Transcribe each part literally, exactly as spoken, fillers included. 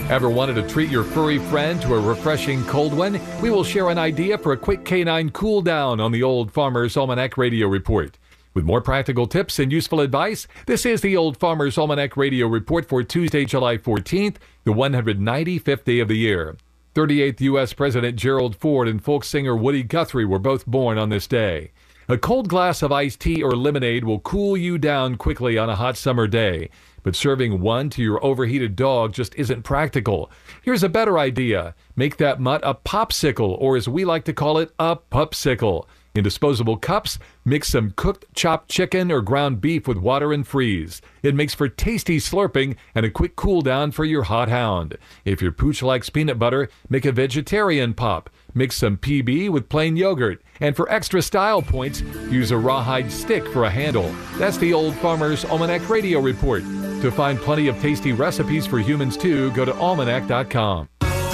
Ever wanted to treat your furry friend to a refreshing cold one? We will share an idea for a quick canine cool down on the Old Farmer's Almanac Radio Report. With more practical tips and useful advice, this is the Old Farmer's Almanac Radio Report for Tuesday, July fourteenth, the one hundred ninety-fifth day of the year. thirty-eighth U S President Gerald Ford and folk singer Woody Guthrie were both born on this day. A cold glass of iced tea or lemonade will cool you down quickly on a hot summer day, but serving one to your overheated dog just isn't practical. Here's a better idea. Make that mutt a popsicle, or as we like to call it, a pupsicle. In disposable cups, mix some cooked chopped chicken or ground beef with water and freeze. It makes for tasty slurping and a quick cool down for your hot hound. If your pooch likes peanut butter, make a vegetarian pop. Mix some P B with plain yogurt. And for extra style points, use a rawhide stick for a handle. That's the Old Farmer's Almanac Radio Report. To find plenty of tasty recipes for humans too, go to almanac dot com.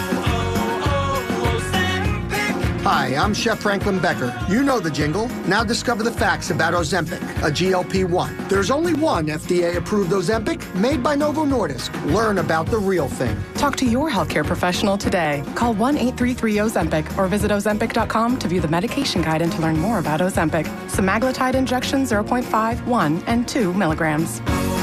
Hi, I'm Chef Franklin Becker. You know the jingle. Now discover the facts about Ozempic, a G L P one. There's only one F D A-approved Ozempic made by Novo Nordisk. Learn about the real thing. Talk to your healthcare professional today. Call one eight three three Ozempic or visit ozempic dot com to view the medication guide and to learn more about Ozempic. Semaglutide injections zero point five, one, and two milligrams.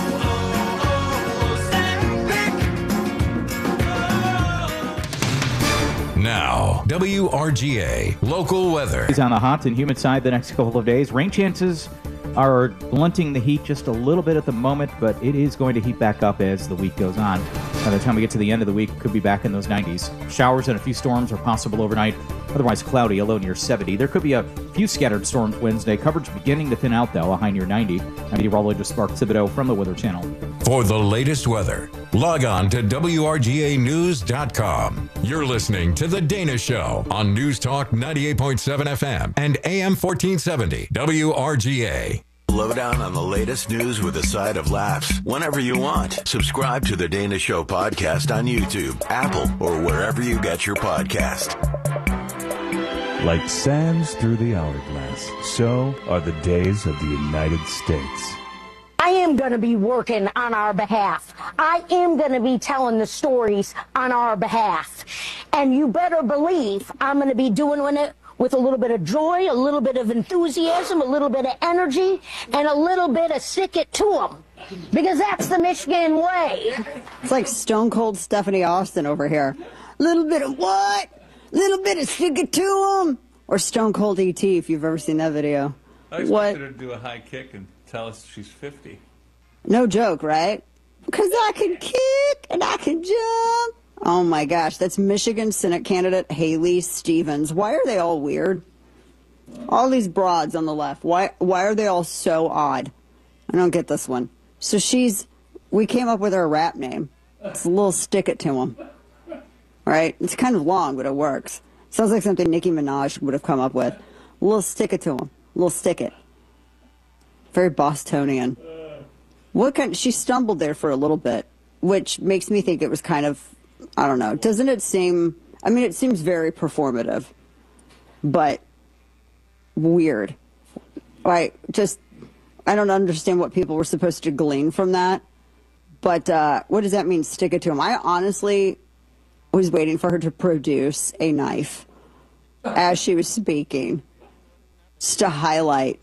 Now, W R G A local weather. It's on the hot and humid side the next couple of days. Rain chances are blunting the heat just a little bit at the moment, but it is going to heat back up as the week goes on. By the time we get to the end of the week, could be back in those nineties. Showers and a few storms are possible overnight. Otherwise cloudy, a low near seventy. There could be a few scattered storms Wednesday. Coverage beginning to thin out, though, a high near ninety. I'm meteorologist Mark Thibodeau from the Weather Channel. For the latest weather, log on to W R G A news dot com. You're listening to The Dana Show on News Talk ninety-eight point seven F M and A M fourteen seventy W R G A. Lowdown on the latest news with a side of laughs whenever you want. Subscribe to The Dana Show podcast on YouTube, Apple, or wherever you get your podcast. Like sands through the hourglass, so are the days of the United States. I am going to be working on our behalf. I am going to be telling the stories on our behalf. And you better believe I'm going to be doing it with a little bit of joy, a little bit of enthusiasm, a little bit of energy, and a little bit of stick it to them. Because that's the Michigan way. It's like Stone Cold Stephanie Austin over here. Little bit of what? Little bit of stick it to them. Or Stone Cold E T, if you've ever seen that video. I expected what? her to do a high kick and tell us she's fifty. No joke, right? Because I can kick and I can jump. Oh, my gosh. That's Michigan Senate candidate Haley Stevens. Why are they all weird? All these broads on the left. Why, why are they all so odd? I don't get this one. So she's, we came up with her rap name. It's a little stick it to him. Right? It's kind of long, but it works. Sounds like something Nicki Minaj would have come up with. A little stick it to him. A little stick it. Very Bostonian. What kind? She stumbled there for a little bit, which makes me think it was kind of, I don't know. Doesn't it seem, I mean, it seems very performative, but weird. I just, I don't understand what people were supposed to glean from that. But uh, what does that mean, stick it to him? I honestly was waiting for her to produce a knife as she was speaking, just to highlight,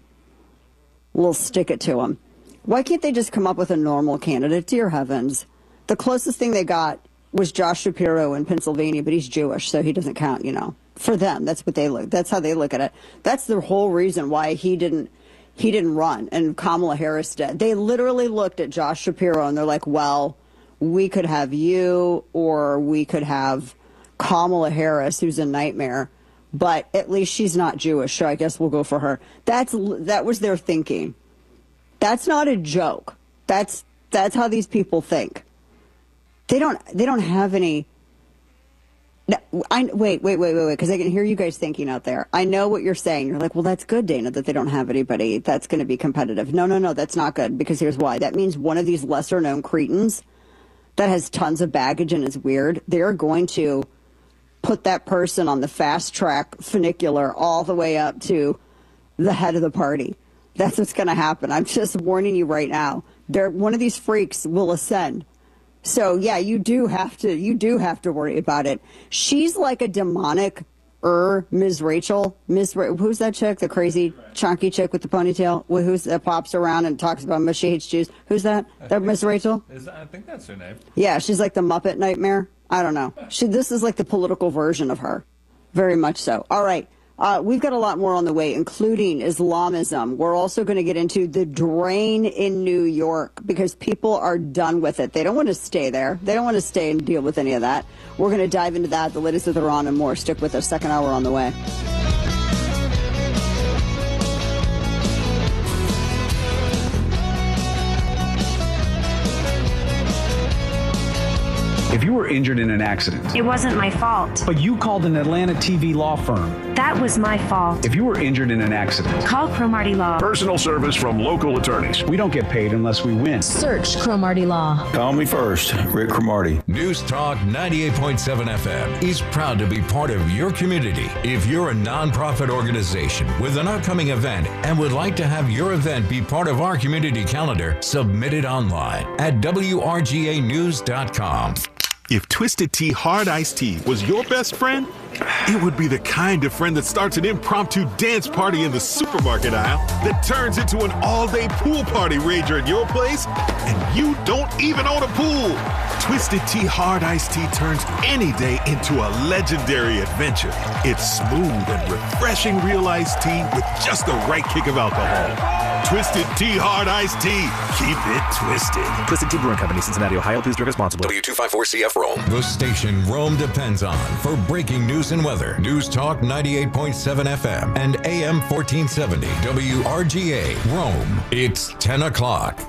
a little stick it to him. Why can't they just come up with a normal candidate? Dear heavens. The closest thing they got was Josh Shapiro in Pennsylvania, but he's Jewish, so he doesn't count, you know. For them, that's what they look. That's how they look at it. That's the whole reason why he didn't he didn't run and Kamala Harris did. They literally looked at Josh Shapiro and they're like, well, we could have you or we could have Kamala Harris, who's a nightmare, but at least she's not Jewish, so I guess we'll go for her. That's that was their thinking. That's not a joke. That's that's how these people think. They don't they don't have any. I wait wait wait wait wait because I can hear you guys thinking out there. I know what you're saying. You're like, well, that's good, Dana, that they don't have anybody that's going to be competitive. No, no, no, that's not good because here's why. That means one of these lesser known cretins that has tons of baggage and is weird. They're going to put that person on the fast track funicular all the way up to the head of the party. That's what's going to happen. I'm just warning you right now. They're, one of these freaks will ascend. So yeah, you do have to you do have to worry about it. She's like a demonic er Miz Rachel. Miz Ra- who's that chick? The crazy chunky chick with the ponytail? Wh- Who's that pops around and talks about how she hates Jews? Who's that? That Miz Rachel? Is that, I think that's her name. Yeah, she's like the Muppet Nightmare. I don't know. She this is like the political version of her. Very much so. All right. Uh, we've got a lot more on the way, including Islamism. We're also going to get into the drain in New York because people are done with it. They don't want to stay there. They don't want to stay and deal with any of that. We're going to dive into that, the latest with Iran and more. Stick with us. Second hour on the way. If you were injured in an accident, it wasn't my fault. But you called an Atlanta T V law firm. That was my fault. If you were injured in an accident, call Cromartie Law. Personal service from local attorneys. We don't get paid unless we win. Search Cromartie Law. Call me first, Rick Cromartie. News Talk ninety-eight point seven F M is proud to be part of your community. If you're a nonprofit organization with an upcoming event and would like to have your event be part of our community calendar, submit it online at W R G A news dot com. If Twisted Tea Hard Iced Tea was your best friend, it would be the kind of friend that starts an impromptu dance party in the supermarket aisle that turns into an all-day pool party rager at your place, and you don't even own a pool. Twisted Tea Hard Iced Tea turns any day into a legendary adventure. It's smooth and refreshing real iced tea with just the right kick of alcohol. Twisted Tea Hard Iced Tea. Keep it twisted. Twisted Tea Brewing Company, Cincinnati, Ohio. Please drink responsibly. W two fifty-four C F Rome. The station Rome depends on for breaking news and weather. News Talk ninety-eight point seven F M and A M fourteen seventy W R G A Rome. It's ten o'clock.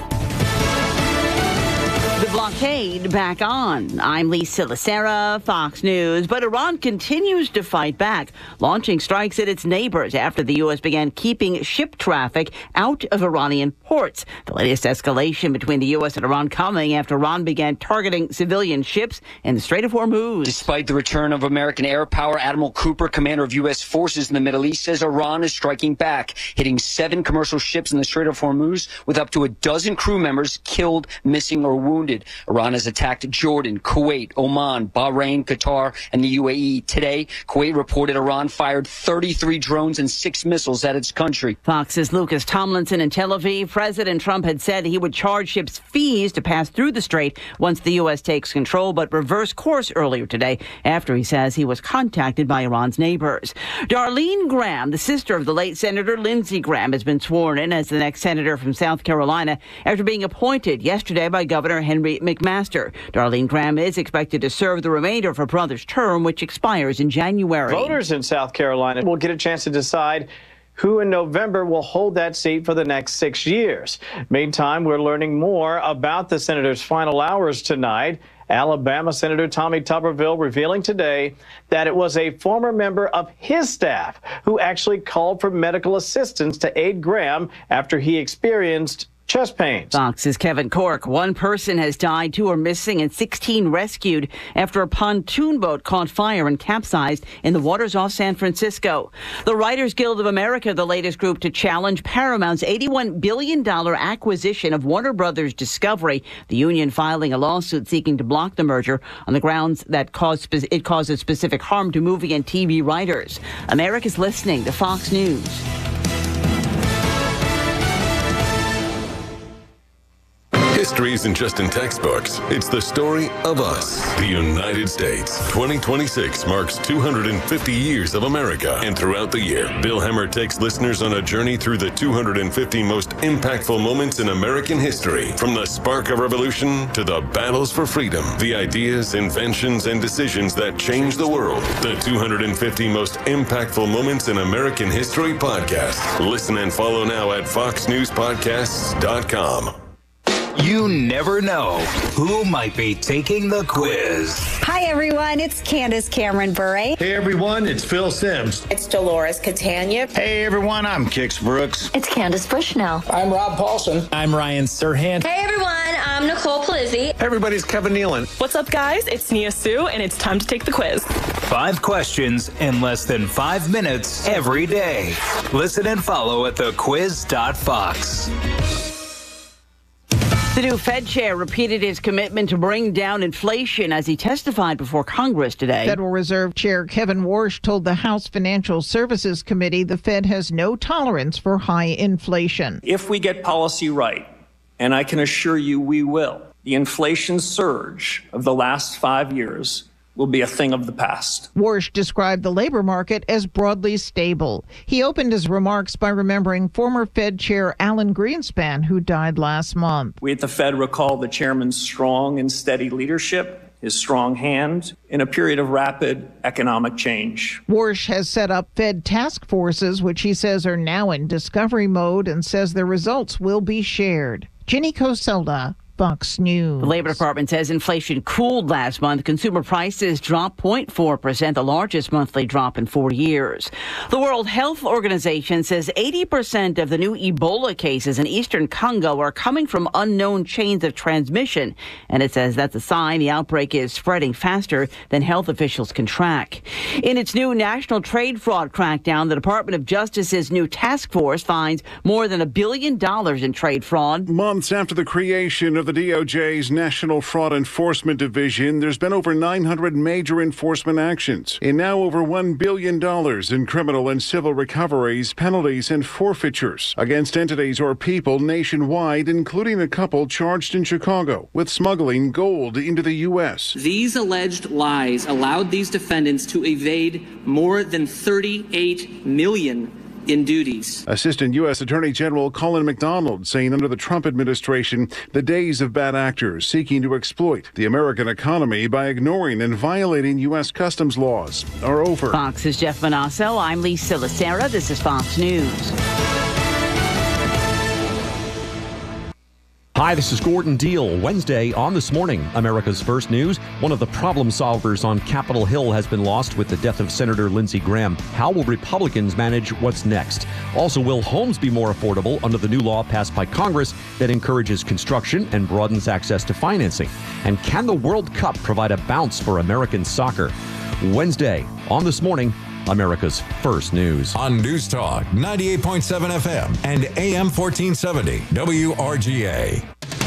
The blockade back on. I'm Lisa Lacera, Fox News. But Iran continues to fight back, launching strikes at its neighbors after the U S began keeping ship traffic out of Iranian ports. The latest escalation between the U S and Iran coming after Iran began targeting civilian ships in the Strait of Hormuz. Despite the return of American air power, Admiral Cooper, commander of U S forces in the Middle East, says Iran is striking back, hitting seven commercial ships in the Strait of Hormuz with up to a dozen crew members killed, missing, or wounded. Iran has attacked Jordan, Kuwait, Oman, Bahrain, Qatar, and the U A E. Today, Kuwait reported Iran fired thirty-three drones and six missiles at its country. Fox's Lucas Tomlinson in Tel Aviv. President Trump had said he would charge ships fees to pass through the strait once the U S takes control, but reversed course earlier today after he says he was contacted by Iran's neighbors. Darlene Graham, the sister of the late Senator Lindsey Graham, has been sworn in as the next senator from South Carolina after being appointed yesterday by Governor Henry McMaster. Darlene Graham is expected to serve the remainder of her brother's term, which expires in January. Voters in South Carolina will get a chance to decide who in November will hold that seat for the next six years. Meantime, we're learning more about the senator's final hours tonight. Alabama Senator Tommy Tuberville revealing today that it was a former member of his staff who actually called for medical assistance to aid Graham after he experienced chest pains. Fox's Kevin Cork. One person has died, two are missing, and sixteen rescued after a pontoon boat caught fire and capsized in the waters off San Francisco. The Writers Guild of America, the latest group to challenge Paramount's eighty-one billion dollars acquisition of Warner Brothers Discovery. The union filing a lawsuit seeking to block the merger on the grounds that cause spe- it causes specific harm to movie and T V writers. America's listening to Fox News. History isn't just in textbooks. It's the story of us, the United States. twenty twenty-six marks two hundred fifty years of America. And throughout the year, Bill Hemmer takes listeners on a journey through the two hundred fifty most impactful moments in American history. From the spark of revolution to the battles for freedom, the ideas, inventions, and decisions that changed the world. The two hundred fifty most impactful moments in American history podcast. Listen and follow now at fox news podcasts dot com. You never know who might be taking the quiz. Hi, everyone. It's Candace Cameron Bure. Hey, everyone. It's Phil Sims. It's Dolores Catania. Hey, everyone. I'm Kix Brooks. It's Candace Bushnell. I'm Rob Paulson. I'm Ryan Serhant. Hey, everyone. I'm Nicole Polizzi. Hey, everybody's Kevin Nealon. What's up, guys? It's Nia Sue, and it's time to take the quiz. Five questions in less than five minutes every day. Listen and follow at the quiz dot fox. The new Fed chair repeated his commitment to bring down inflation as he testified before Congress today. Federal Reserve Chair Kevin Warsh told the House Financial Services Committee the Fed has no tolerance for high inflation. If we get policy right, and I can assure you we will, the inflation surge of the last five years will be a thing of the past. Warsh described the labor market as broadly stable. He opened his remarks by remembering former Fed Chair Alan Greenspan, who died last month. We at the Fed recall the chairman's strong and steady leadership, his strong hand in a period of rapid economic change. Warsh has set up Fed task forces, which he says are now in discovery mode, and says their results will be shared. Ginny Coselda, Fox News. The Labor Department says inflation cooled last month. Consumer prices dropped zero point four percent, the largest monthly drop in four years. The World Health Organization says eighty percent of the new Ebola cases in eastern Congo are coming from unknown chains of transmission. And it says that's a sign the outbreak is spreading faster than health officials can track. In its new national trade fraud crackdown, the Department of Justice's new task force finds more than a billion dollars in trade fraud. Months after the creation of the D O J's National Fraud Enforcement Division, there's been over nine hundred major enforcement actions and now over one billion dollars in criminal and civil recoveries, penalties, and forfeitures against entities or people nationwide, including a couple charged in Chicago with smuggling gold into the U S. These alleged lies allowed these defendants to evade more than thirty-eight million dollars in duties. Assistant U S Attorney General Colin McDonald saying under the Trump administration, the days of bad actors seeking to exploit the American economy by ignoring and violating U S customs laws are over. Fox's Jeff Manasso. I'm Lisa Lacera. This is Fox News. Hi, this is Gordon Deal. Wednesday on This Morning, America's First News. One of the problem solvers on Capitol Hill has been lost with the death of Senator Lindsey Graham. How will Republicans manage what's next? Also, will homes be more affordable under the new law passed by Congress that encourages construction and broadens access to financing? And can the World Cup provide a bounce for American soccer? Wednesday on This Morning, America's First News. On News Talk ninety-eight point seven F M and A M fourteen seventy W R G A.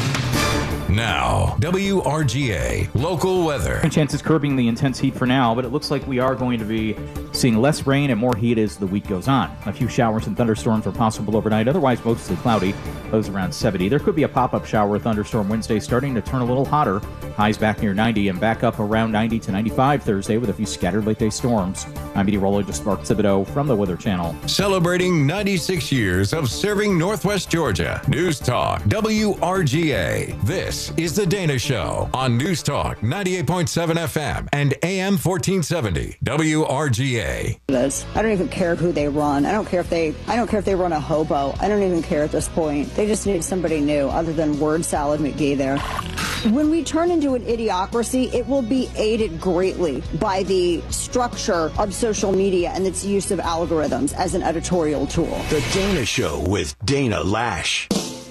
Now, W R G A local weather. Chances curbing the intense heat for now, but it looks like we are going to be seeing less rain and more heat as the week goes on. A few showers and thunderstorms are possible overnight, otherwise mostly cloudy. Lows around seventy. There could be a pop-up shower or thunderstorm Wednesday, starting to turn a little hotter. Highs back near ninety and back up around ninety to ninety-five Thursday with a few scattered late-day storms. I'm meteorologist Mark Thibodeau from the Weather Channel. Celebrating ninety-six years of serving Northwest Georgia. News Talk W R G A. This is The Dana Show on News Talk ninety-eight point seven F M and A M fourteen seventy W R G A. This. I don't even care who they run. I don't care if they I don't care if they run a hobo. I don't even care at this point. They just need somebody new other than Word Salad McGee there. When we turn into an idiocracy, it will be aided greatly by the structure of social media and its use of algorithms as an editorial tool. The Dana Show with Dana Lash.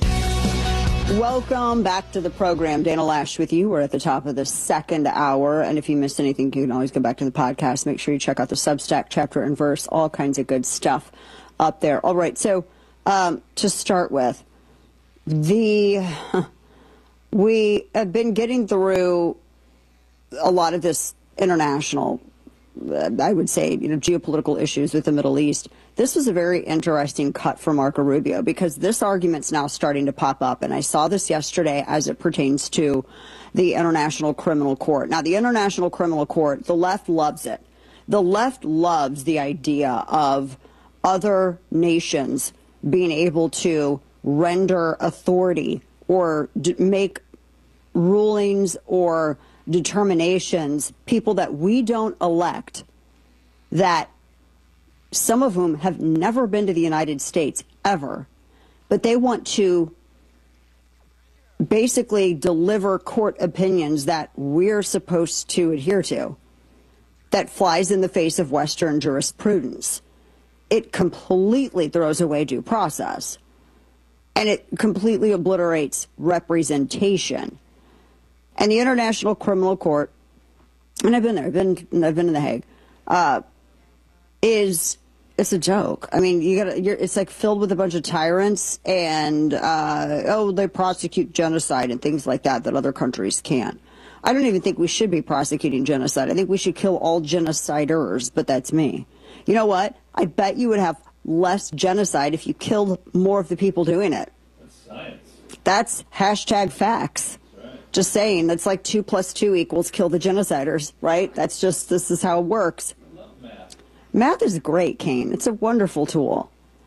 Welcome back to the program. Dana Lash with you. We're at the top of the second hour. And if you missed anything, you can always go back to the podcast. Make sure you check out the Substack, chapter and verse, all kinds of good stuff up there. All right. So um, to start with, the we have been getting through a lot of this international, uh, I would say, you know, geopolitical issues with the Middle East. This was a very interesting cut for Marco Rubio because this argument's now starting to pop up. And I saw this yesterday as it pertains to the International Criminal Court. Now, the International Criminal Court, the left loves it. The left loves the idea of other nations being able to render authority or d- make rulings or determinations, people that we don't elect, that some of whom have never been to the United States ever, but they want to basically deliver court opinions that we're supposed to adhere to, that flies in the face of Western jurisprudence. It completely throws away due process, and it completely obliterates representation. And the International Criminal Court, and I've been there, I've been, I've been in The Hague, uh, is It's a joke. I mean, you got you're it's like filled with a bunch of tyrants, and uh, oh, they prosecute genocide and things like that that other countries can't. I don't even think we should be prosecuting genocide. I think we should kill all genociders, but that's me. You know what? I bet you would have less genocide if you killed more of the people doing it. That's science. That's hashtag facts. That's right. Just saying, that's like two plus two equals kill the genociders, right? That's just, this is how it works. I love math. Math is great, Kane. It's a wonderful tool.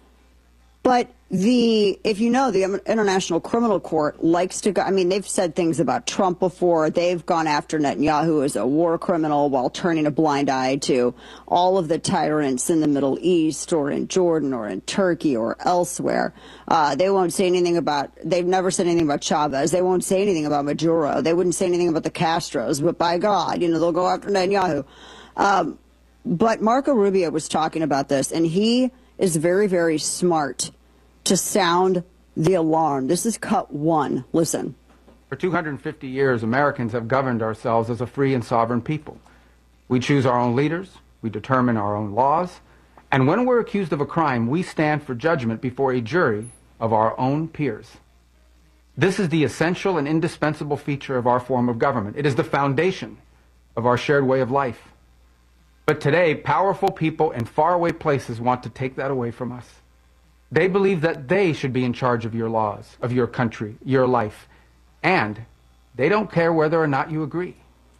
But the, if you know, the International Criminal Court likes to go, I mean, they've said things about Trump before. They've gone after Netanyahu as a war criminal while turning a blind eye to all of the tyrants in the Middle East or in Jordan or in Turkey or elsewhere. Uh, they won't say anything about, they've never said anything about Chavez. They won't say anything about Maduro. They wouldn't say anything about the Castros. But by God, you know, they'll go after Netanyahu. Um, but Marco Rubio was talking about this, and he is very, very smart to sound the alarm. This is cut one. Listen. For two hundred fifty years, Americans have governed ourselves as a free and sovereign people. We choose our own leaders, we determine our own laws, and when we're accused of a crime, we stand for judgment before a jury of our own peers. This is the essential and indispensable feature of our form of government. It is the foundation of our shared way of life. But today, powerful people in faraway places want to take that away from us. They believe that they should be in charge of your laws, of your country, your life, and they don't care whether or not you agree.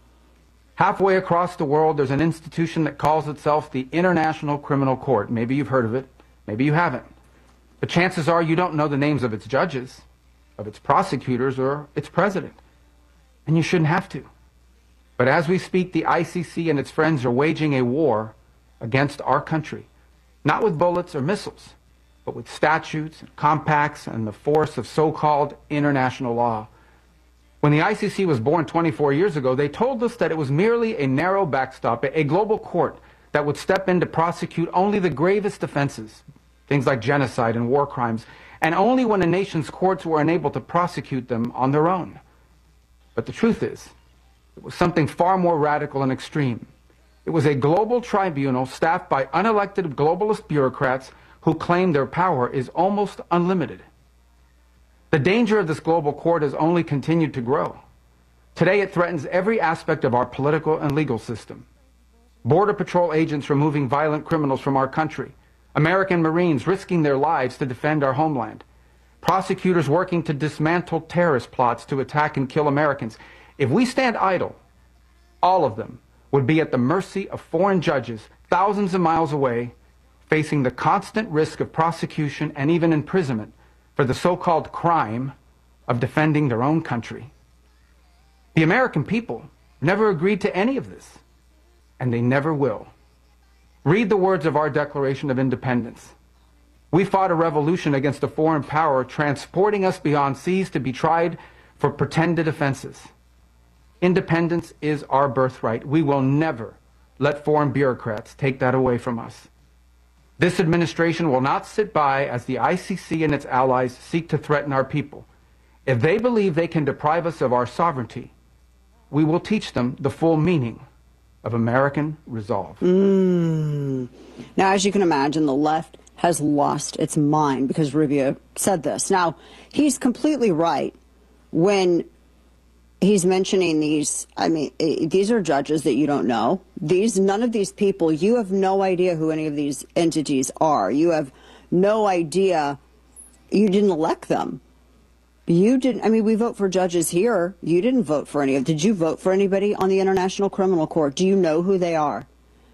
Halfway across the world, there's an institution that calls itself the International Criminal Court. Maybe you've heard of it, maybe you haven't. But chances are you don't know the names of its judges, of its prosecutors, or its president. And you shouldn't have to. But as we speak, the I C C and its friends are waging a war against our country, not with bullets or missiles, but with statutes and compacts and the force of so-called international law. When the I C C was born twenty-four years ago, they told us that it was merely a narrow backstop, a global court that would step in to prosecute only the gravest offenses, things like genocide and war crimes, and only when a nation's courts were unable to prosecute them on their own. But the truth is, it was something far more radical and extreme. It was a global tribunal staffed by unelected globalist bureaucrats who claim their power is almost unlimited. The danger of this global court has only continued to grow. Today it threatens every aspect of our political and legal system. Border Patrol agents removing violent criminals from our country. American Marines risking their lives to defend our homeland. Prosecutors working to dismantle terrorist plots to attack and kill Americans. If we stand idle, all of them would be at the mercy of foreign judges thousands of miles away, facing the constant risk of prosecution and even imprisonment for the so-called crime of defending their own country. The American people never agreed to any of this, and they never will. Read the words of our Declaration of Independence. We fought a revolution against a foreign power transporting us beyond seas to be tried for pretended offenses. Independence is our birthright. We will never let foreign bureaucrats take that away from us. This administration will not sit by as the I C C and its allies seek to threaten our people. If they believe they can deprive us of our sovereignty, we will teach them the full meaning of American resolve. Mm. Now, as you can imagine, the left has lost its mind because Rubio said this. Now, he's completely right when he's mentioning these. I mean, these are judges that you don't know. These, none of these people, you have no idea who any of these entities are. You have no idea. You didn't elect them. You didn't. I mean, we vote for judges here. You didn't vote for any of. Did you vote for anybody on the International Criminal Court? Do you know who they are?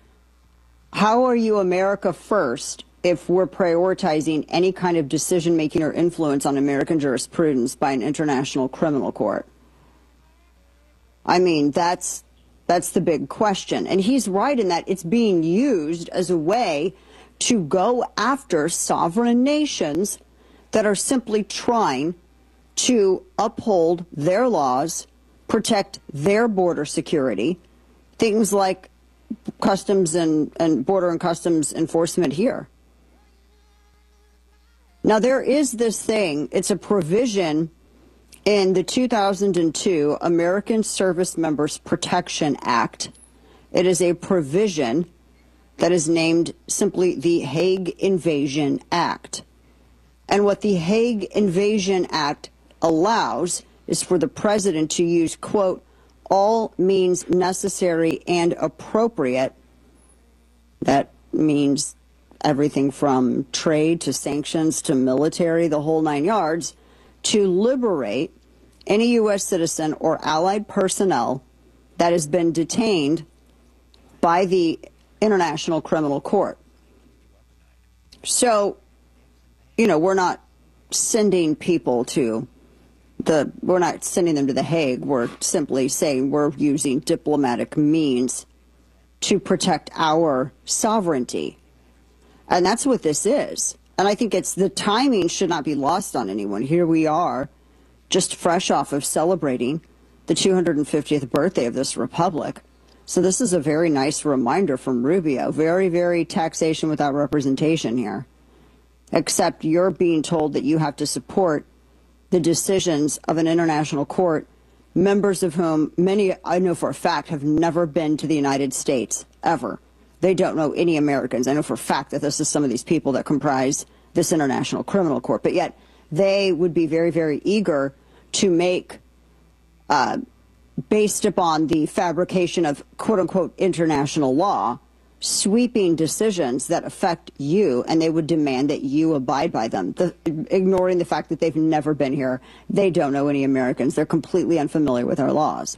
How are you America first if we're prioritizing any kind of decision making or influence on American jurisprudence by an International Criminal Court? I mean, that's that's the big question. And he's right in that it's being used as a way to go after sovereign nations that are simply trying to uphold their laws, protect their border security, things like customs and, and border and customs enforcement here. Now, there is this thing, it's a provision in the two thousand two American Service Members Protection Act. It is a provision that is named simply the Hague Invasion Act. And what the Hague Invasion Act allows is for the president to use, quote, all means necessary and appropriate. That means everything from trade to sanctions to military, the whole nine yards, to liberate any U S citizen or allied personnel that has been detained by the International Criminal Court. So, you know, we're not sending people to the, we're not sending them to The Hague. We're simply saying we're using diplomatic means to protect our sovereignty. And that's what this is. And I think it's, the timing should not be lost on anyone. Here we are, just fresh off of celebrating the two hundred fiftieth birthday of this republic. So this is a very nice reminder from Rubio. Very, very taxation without representation here. Except you're being told that you have to support the decisions of an international court, members of whom many, I know for a fact, have never been to the United States, ever. They don't know any Americans. I know for a fact that this is some of these people that comprise this International Criminal Court. But yet they would be very, very eager to make, uh, based upon the fabrication of quote-unquote international law, sweeping decisions that affect you, and they would demand that you abide by them, the, ignoring the fact that they've never been here. They don't know any Americans. They're completely unfamiliar with our laws.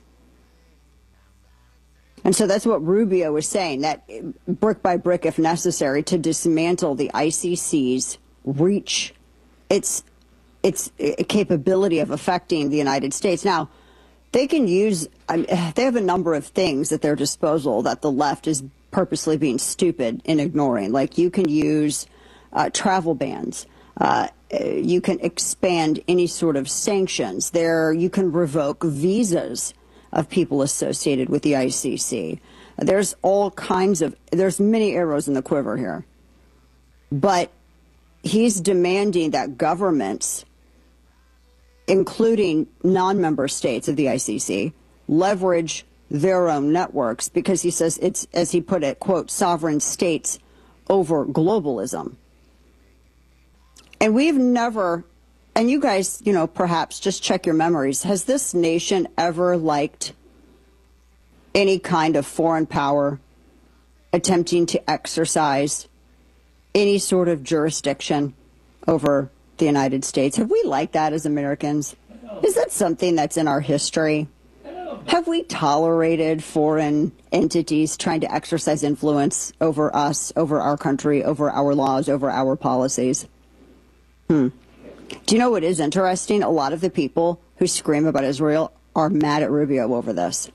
And so that's what Rubio was saying, that brick by brick, if necessary, to dismantle the I C C's reach, its, its capability of affecting the United States. Now, they can use, I mean, they have a number of things at their disposal that the left is purposely being stupid in ignoring. Like, you can use uh, travel bans. Uh, you can expand any sort of sanctions. There, you can revoke visas of people associated with the I C C. There's all kinds of, there's many arrows in the quiver here. But he's demanding that governments, including non-member states of the I C C, leverage their own networks, because he says it's, as he put it, quote, sovereign states over globalism. And we've never, and you guys, you know, perhaps just check your memories, has this nation ever liked any kind of foreign power attempting to exercise any sort of jurisdiction over the United States? Have we liked that as Americans? Is that something that's in our history? Have we tolerated foreign entities trying to exercise influence over us, over our country, over our laws, over our policies? Hmm. Do you know what is interesting? A lot of the people who scream about Israel are mad at Rubio over this.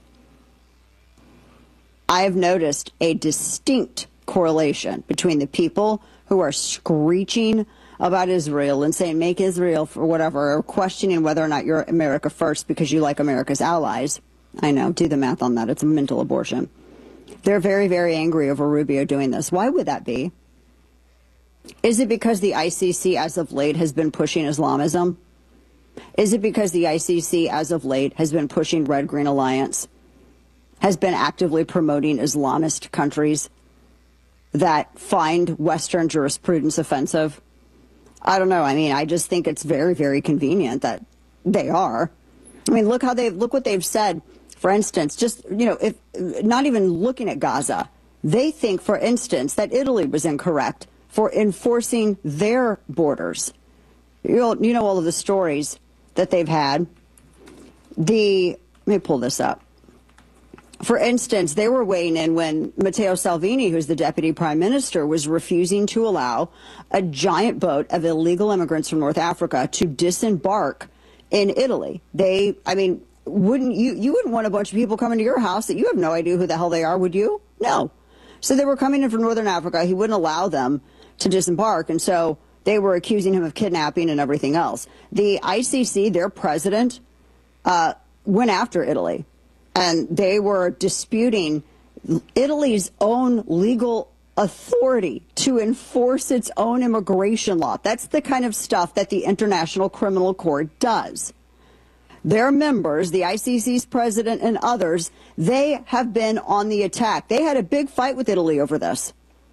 I have noticed a distinct correlation between the people who are screeching about Israel and saying, make Israel for whatever, or questioning whether or not you're America first because you like America's allies. I know, do the math on that. It's a mental abortion. They're very, very angry over Rubio doing this. Why would that be? Is it because the I C C as of late has been pushing Islamism? Is it because the I C C as of late has been pushing Red-Green Alliance, has been actively promoting Islamist countries that find Western jurisprudence offensive? I don't know. I mean, I just think it's very, very convenient that they are. I mean, look how they've, look what they've said. For instance, just, you know, if not even looking at Gaza, they think, for instance, that Italy was incorrect for enforcing their borders. You know, you know all of the stories that they've had. The, let me pull this up. For instance, they were weighing in when Matteo Salvini, who's the deputy prime minister, was refusing to allow a giant boat of illegal immigrants from North Africa to disembark in Italy. They, I mean, wouldn't you, you wouldn't want a bunch of people coming to your house that you have no idea who the hell they are, would you? No. So they were coming in from Northern Africa. He wouldn't allow them to disembark. And so they were accusing him of kidnapping and everything else. The I C C, their president, uh, went after Italy. And they were disputing Italy's own legal authority to enforce its own immigration law. That's the kind of stuff that the International Criminal Court does. Their members, the I C C's president and others, they have been on the attack. They had a big fight with Italy over this.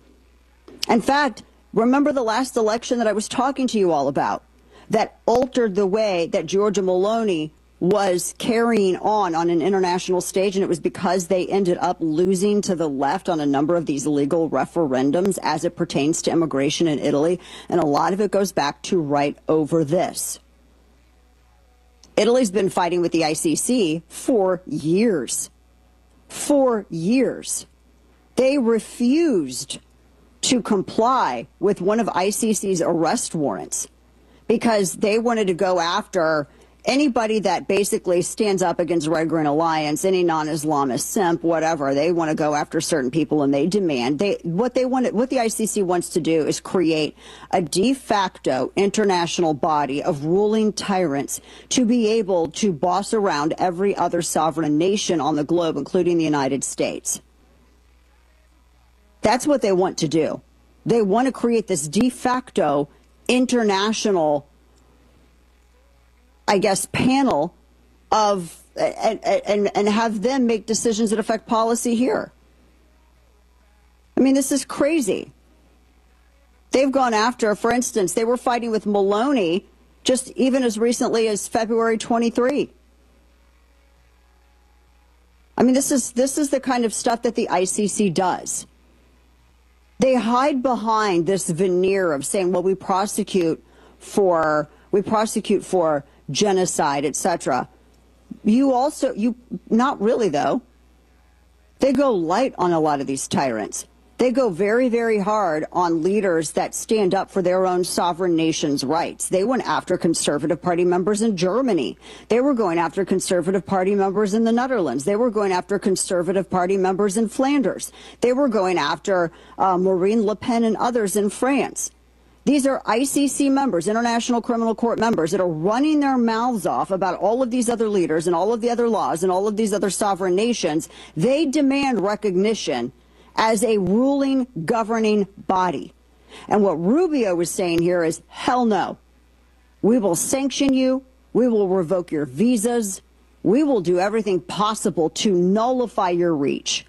In fact, remember the last election that I was talking to you all about that altered the way that Giorgia Meloni was carrying on on an international stage, and it was because they ended up losing to the left on a number of these legal referendums as it pertains to immigration in Italy, and a lot of it goes back to right over this. Italy's been fighting with the I C C for years. For years. They refused to comply with one of I C C's arrest warrants because they wanted to go after anybody that basically stands up against Red Green Alliance, any non-Islamist simp, whatever. They want to go after certain people, and they demand they what they want. What the I C C wants to do is create a de facto international body of ruling tyrants to be able to boss around every other sovereign nation on the globe, including the United States. That's what they want to do. They want to create this de facto international, I guess, panel of and, and and have them make decisions that affect policy here. I mean, this is crazy. They've gone after, for instance, they were fighting with Meloni just even as recently as February twenty-third. I mean, this is this is the kind of stuff that the I C C does. They hide behind this veneer of saying, well, we prosecute for we prosecute for genocide, et cetera. You also, you not really, though. They go light on a lot of these tyrants. They go very, very hard on leaders that stand up for their own sovereign nation's rights. They went after Conservative Party members in Germany. They were going after Conservative Party members in the Netherlands. They were going after Conservative Party members in Flanders. They were going after uh, Marine Le Pen and others in France. These are I C C members, International Criminal Court members, that are running their mouths off about all of these other leaders and all of the other laws and all of these other sovereign nations. They demand recognition as a ruling, governing body. And what Rubio is saying here is, hell no. We will sanction you. We will revoke your visas. We will do everything possible to nullify your reach.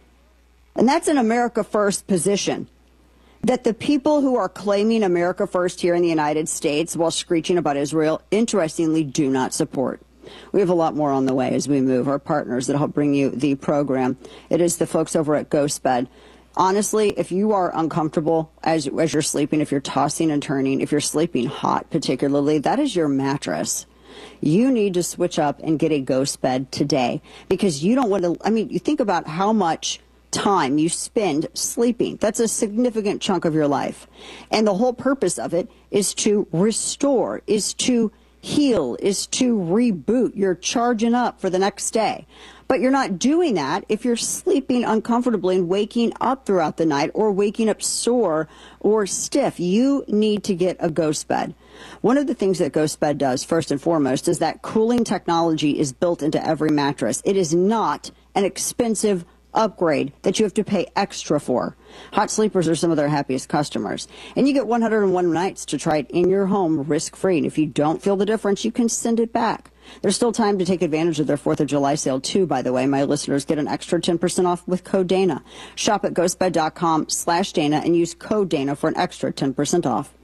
And that's an America First position that the people who are claiming America First here in the United States while screeching about Israel, interestingly, do not support. We have a lot more on the way as we move. Our partners that help bring you the program. It is the folks over at GhostBed. Honestly, if you are uncomfortable as, as you're sleeping, if you're tossing and turning, if you're sleeping hot particularly, that is your mattress. You need to switch up and get a GhostBed today because you don't want to, I mean, you think about how much time you spend sleeping. That's a significant chunk of your life. And the whole purpose of it is to restore, is to heal, is to reboot. You're charging up for the next day. But you're not doing that if you're sleeping uncomfortably and waking up throughout the night or waking up sore or stiff. You need to get a GhostBed. One of the things that GhostBed does, first and foremost, is that cooling technology is built into every mattress. It is not an expensive upgrade that you have to pay extra for. Hot sleepers are some of their happiest customers. And you get one hundred one nights to try it in your home risk-free. And if you don't feel the difference, you can send it back. There's still time to take advantage of their fourth of July sale, too, by the way. My listeners get an extra ten percent off with code Dana. Shop at ghostbed.com slash Dana and use code Dana for an extra ten percent off.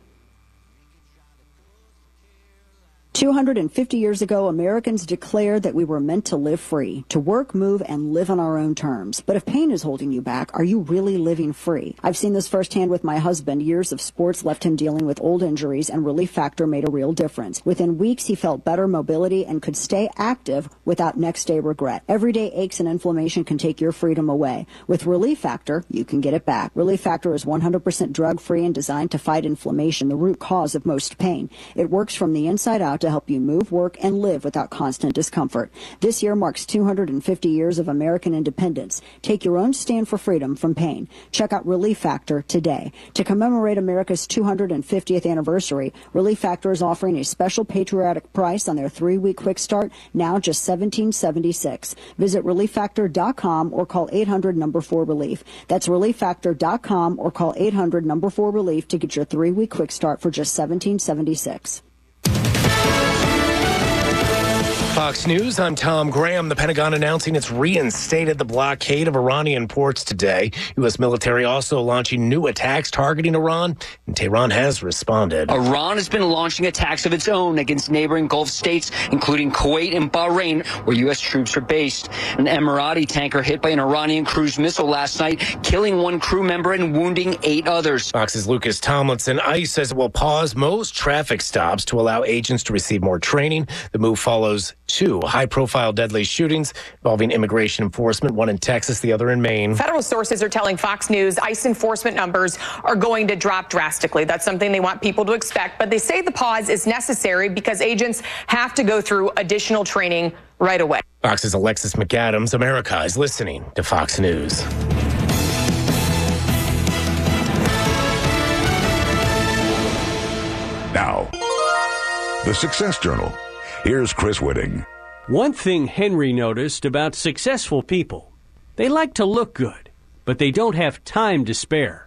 two hundred fifty years ago, Americans declared that we were meant to live free, to work, move, and live on our own terms. But if pain is holding you back, are you really living free? I've seen this firsthand with my husband. Years of sports left him dealing with old injuries, and Relief Factor made a real difference. Within weeks, he felt better mobility and could stay active without next-day regret. Everyday aches and inflammation can take your freedom away. With Relief Factor, you can get it back. Relief Factor is one hundred percent drug-free and designed to fight inflammation, the root cause of most pain. It works from the inside out to help you move, work, and live without constant discomfort. This year marks two hundred fifty years of American independence. Take your own stand for freedom from pain. Check out Relief Factor today. To commemorate America's two hundred fiftieth anniversary, Relief Factor is offering a special patriotic price on their three-week quick start, now just seventeen seventy-six. Visit relief factor dot com or call eight hundred number four relief. That's relief factor dot com or call eight hundred number four relief to get your three-week quick start for just seventeen seventy-six. Fox News, I'm Tom Graham. The Pentagon announcing it's reinstated the blockade of Iranian ports today. U S military also launching new attacks targeting Iran, and Tehran has responded. Iran has been launching attacks of its own against neighboring Gulf states, including Kuwait and Bahrain, where U S troops are based. An Emirati tanker hit by an Iranian cruise missile last night, killing one crew member and wounding eight others. Fox's Lucas Tomlinson. ICE says it will pause most traffic stops to allow agents to receive more training. The move follows two high-profile deadly shootings involving immigration enforcement, one in Texas, the other in Maine. Federal sources are telling Fox News ICE enforcement numbers are going to drop drastically. That's something they want people to expect. But they say the pause is necessary because agents have to go through additional training right away. Fox's Alexis McAdams. America is listening to Fox News. Now, the Success Journal. Here's Chris Whitting. One thing Henry noticed about successful people, they like to look good, but they don't have time to spare.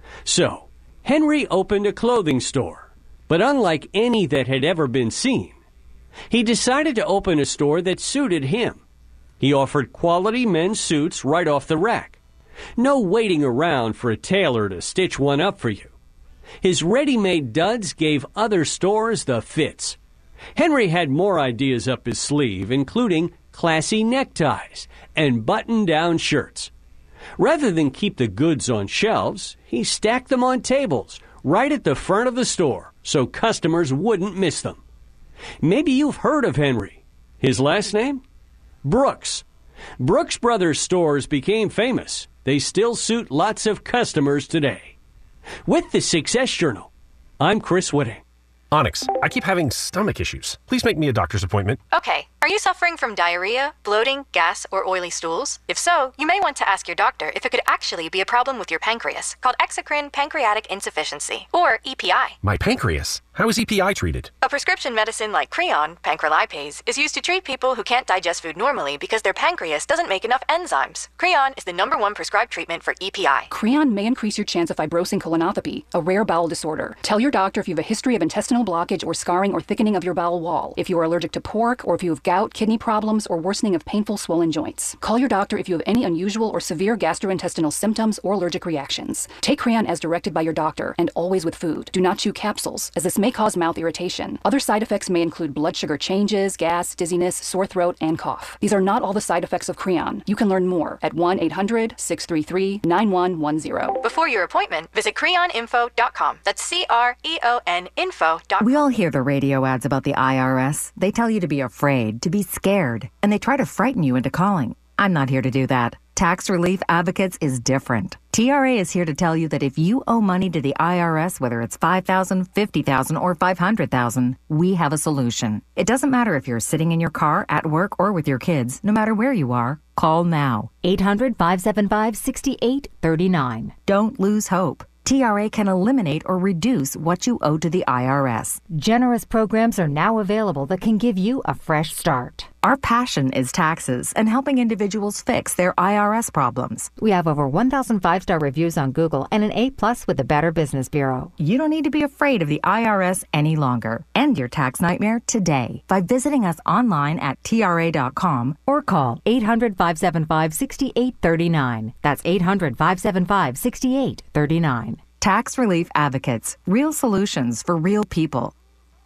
So, Henry opened a clothing store, but unlike any that had ever been seen, he decided to open a store that suited him. He offered quality men's suits right off the rack. No waiting around for a tailor to stitch one up for you. His ready-made duds gave other stores the fits. Henry had more ideas up his sleeve, including classy neckties and button-down shirts. Rather than keep the goods on shelves, he stacked them on tables right at the front of the store so customers wouldn't miss them. Maybe you've heard of Henry. His last name? Brooks. Brooks Brothers stores became famous. They still suit lots of customers today. With the Success Journal, I'm Chris Whitting. Onyx, I keep having stomach issues. Please make me a doctor's appointment. Okay. Are you suffering from diarrhea, bloating, gas, or oily stools? If so, you may want to ask your doctor if it could actually be a problem with your pancreas, called exocrine pancreatic insufficiency, or E P I. My pancreas? How is E P I treated? A prescription medicine like Creon, pancrelipase, is used to treat people who can't digest food normally because their pancreas doesn't make enough enzymes. Creon is the number one prescribed treatment for E P I. Creon may increase your chance of fibrosing colonopathy, a rare bowel disorder. Tell your doctor if you have a history of intestinal blockage or scarring or thickening of your bowel wall, if you are allergic to pork, or if you have gout, kidney problems, or worsening of painful swollen joints. Call your doctor if you have any unusual or severe gastrointestinal symptoms or allergic reactions. Take Creon as directed by your doctor, and always with food. Do not chew capsules, as this may cause mouth irritation. Other side effects may include blood sugar changes, gas, dizziness, sore throat, and cough. These are not all the side effects of Creon. You can learn more at one eight hundred, six three three, nine one one zero. Before your appointment, visit creon info dot com. That's C R E O N info dot com. We all hear the radio ads about the I R S. They tell you to be afraid, to be scared, and they try to frighten you into calling. I'm not here to do that. Tax Relief Advocates is different. T R A is here to tell you that if you owe money to the I R S, whether it's five thousand dollars, fifty thousand dollars, or five hundred thousand dollars, we have a solution. It doesn't matter if you're sitting in your car, at work, or with your kids. No matter where you are, call now. eight hundred, five seven five, six eight three nine. Don't lose hope. T R A can eliminate or reduce what you owe to the I R S. Generous programs are now available that can give you a fresh start. Our passion is taxes and helping individuals fix their I R S problems. We have over one thousand five-star reviews on Google and an A plus with the Better Business Bureau. You don't need to be afraid of the I R S any longer. End your tax nightmare today by visiting us online at T R A dot com or call eight hundred, five seven five, six eight three nine. That's eight hundred, five seven five, six eight three nine. Tax Relief Advocates. Real solutions for real people.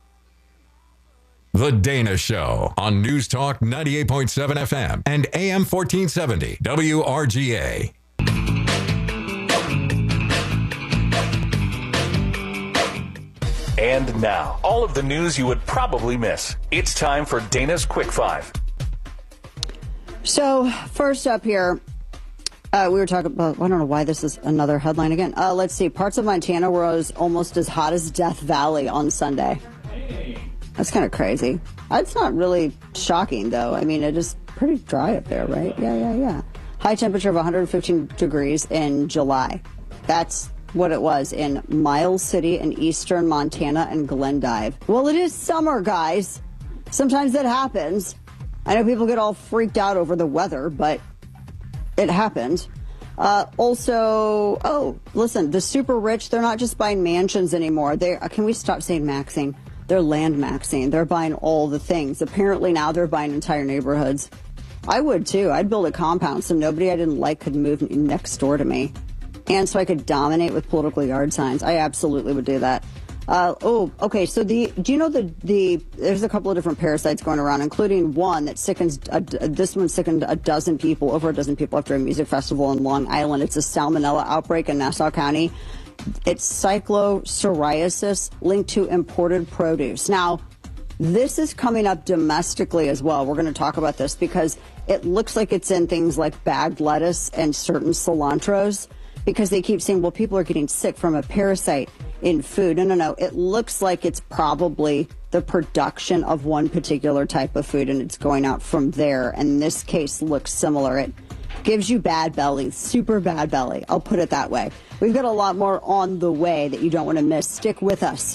The Dana Show on News Talk ninety-eight point seven F M and A M fourteen seventy W R G A. And now, all of the news you would probably miss. It's time for Dana's Quick Five. So, first up here, uh, we were talking about, I don't know why this is another headline again. Uh, let's see, parts of Montana were as, almost as hot as Death Valley on Sunday. That's kind of crazy. It's not really shocking, though. I mean, it is pretty dry up there, right? Yeah, yeah, yeah. High temperature of one hundred fifteen degrees in July. That's what it was in Miles City in eastern Montana and Glendive. Well, it is summer, guys. Sometimes that happens. I know people get all freaked out over the weather, but it happens. Uh, also, oh, listen, the super rich, they're not just buying mansions anymore. They Can we stop saying maxing? They're land maxing. They're buying all the things. Apparently now they're buying entire neighborhoods. I would too. I'd build a compound so nobody I didn't like could move next door to me. And so I could dominate with political yard signs. I absolutely would do that. Uh, oh, okay. So the do you know the the there's a couple of different parasites going around, including one that sickens. A, this one sickened a dozen people, over a dozen people after a music festival in Long Island. It's a salmonella outbreak in Nassau County. It's cyclopsoriasis linked to imported produce. Now, this is coming up domestically as well. We're going to talk about this because it looks like it's in things like bagged lettuce and certain cilantros, because they keep saying, well, people are getting sick from a parasite in food. No, no, no. It looks like it's probably the production of one particular type of food, and it's going out from there. And in this case, looks similar. It gives you bad belly, super bad belly. I'll put it that way. We've got a lot more on the way that you don't want to miss. Stick with us.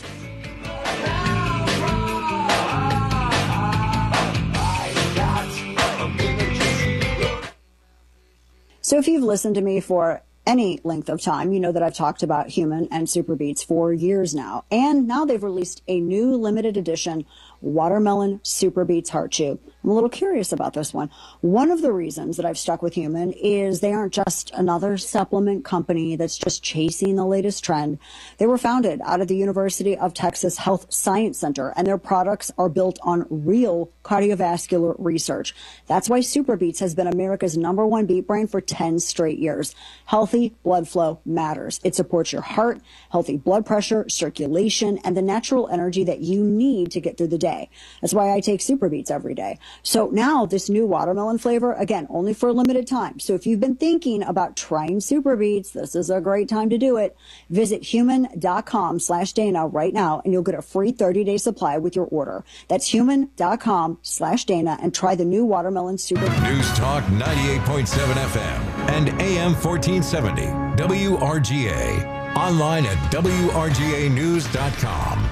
So if you've listened to me for any length of time, you know that I've talked about Human and Super Beets for years now. And now they've released a new limited edition Watermelon Super Beets Heart Chew. I'm a little curious about this one. One of the reasons that I've stuck with Human is they aren't just another supplement company that's just chasing the latest trend. They were founded out of the University of Texas Health Science Center, and their products are built on real cardiovascular research. That's why Super Beets has been America's number one beet brand for ten straight years. Healthy blood flow matters. It supports your heart, healthy blood pressure, circulation, and the natural energy that you need to get through the day. That's why I take Super Beets every day. So now this new watermelon flavor, again, only for a limited time. So if you've been thinking about trying Super Beets, this is a great time to do it. Visit human.com slash Dana right now, and you'll get a free thirty-day supply with your order. That's human.com slash Dana, and try the new watermelon Super Beets. News Talk ninety-eight point seven F M and A M fourteen seventy W R G A. Online at W R G A news dot com.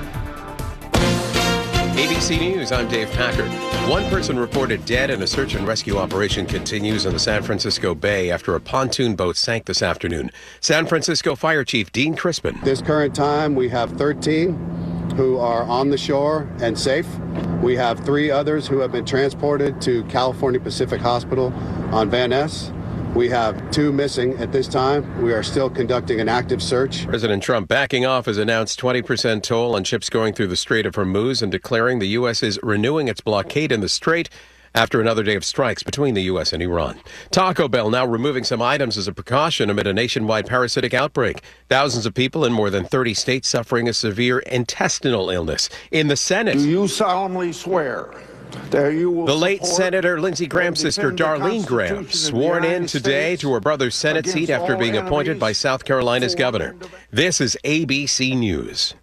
A B C News, I'm Dave Packard. One person reported dead and a search and rescue operation continues in the San Francisco Bay after a pontoon boat sank this afternoon. San Francisco Fire Chief Dean Crispin. This current time, we have thirteen who are on the shore and safe. We have three others who have been transported to California Pacific Hospital on Van Ness. We have two missing at this time. We are still conducting an active search. President Trump backing off has announced twenty percent toll on ships going through the Strait of Hormuz and declaring the U S is renewing its blockade in the strait after another day of strikes between the U S and Iran. Taco Bell now removing some items as a precaution amid a nationwide parasitic outbreak. Thousands of people in more than thirty states suffering a severe intestinal illness. In the Senate, do you solemnly swear that you will the late support Senator Lindsey Graham's sister Darlene Graham sworn in today to her brother's Senate seat after being appointed by South Carolina's governor. This is A B C News.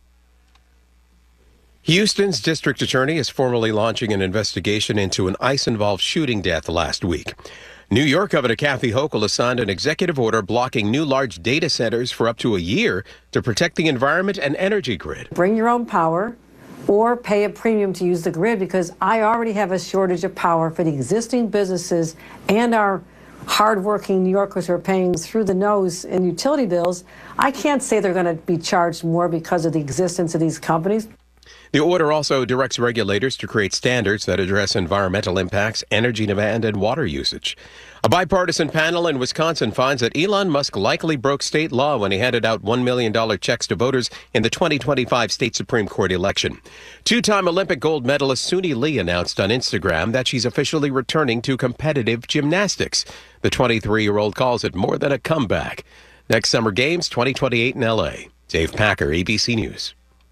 Houston's district attorney is formally launching an investigation into an ICE-involved shooting death last week. New York Governor Kathy Hochul has signed an executive order blocking new large data centers for up to a year to protect the environment and energy grid. Bring your own power or pay a premium to use the grid, because I already have a shortage of power for the existing businesses and our hardworking New Yorkers who are paying through the nose in utility bills. I can't say they're going to be charged more because of the existence of these companies. The order also directs regulators to create standards that address environmental impacts, energy demand, and water usage. A bipartisan panel in Wisconsin finds that Elon Musk likely broke state law when he handed out one million dollars checks to voters in the twenty twenty-five state Supreme Court election. Two-time Olympic gold medalist Suni Lee announced on Instagram that she's officially returning to competitive gymnastics. The twenty-three-year-old calls it more than a comeback. Next Summer Games twenty twenty-eight in L A. Dave Packer, A B C News.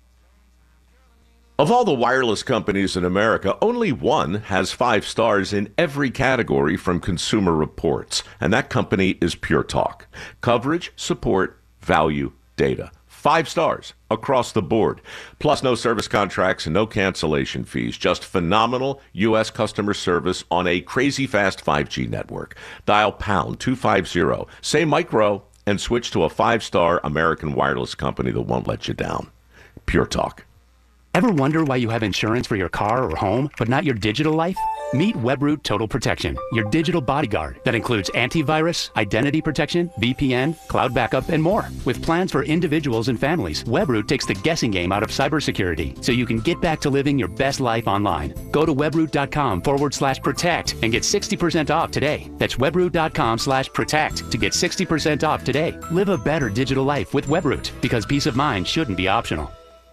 Of all the wireless companies in America, only one has five stars in every category from Consumer Reports, and that company is Pure Talk. Coverage, support, value, data. Five stars across the board. Plus no service contracts and no cancellation fees. Just phenomenal U S customer service on a crazy fast five G network. Dial pound two fifty, say micro, and switch to a five-star American wireless company that won't let you down. Pure Talk. Ever wonder why you have insurance for your car or home, but not your digital life? Meet Webroot Total Protection, your digital bodyguard that includes antivirus, identity protection, V P N, cloud backup, and more. With plans for individuals and families, Webroot takes the guessing game out of cybersecurity so you can get back to living your best life online. Go to webroot.com forward slash protect and get sixty percent off today. That's webroot.com slash protect to get sixty percent off today. Live a better digital life with Webroot, because peace of mind shouldn't be optional.